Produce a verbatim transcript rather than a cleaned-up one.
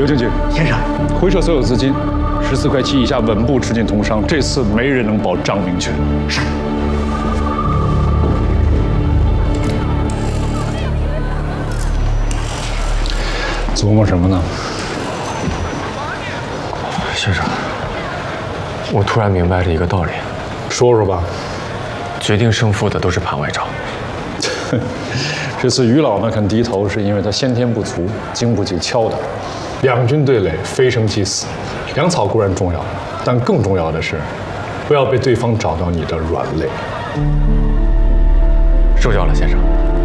刘经济先生， 回撤所有资金，十四块七以下稳步吃进通商。这次没人能保账明权。 是。 琢磨什么呢？ 先生，我突然明白了一个道理。 说说吧。 决定胜负的都是盘外招。 这次于老呢肯低头，是因为他先天不足，经不起敲打。两军对垒，非生即死。粮草固然重要，但更重要的是，不要被对方找到你的软肋。 受教了，先生。